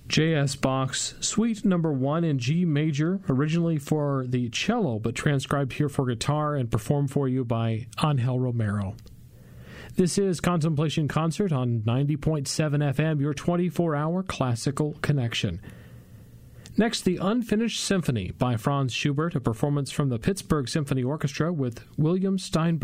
J.S. Bach's Suite Number 1 in G major, originally for the cello, but transcribed here for guitar and performed for you by Angel Romero. This is Contemplation Concert on 90.7 FM, your 24-hour classical connection. Next, the Unfinished Symphony by Franz Schubert, a performance from the Pittsburgh Symphony Orchestra with William Steinberg.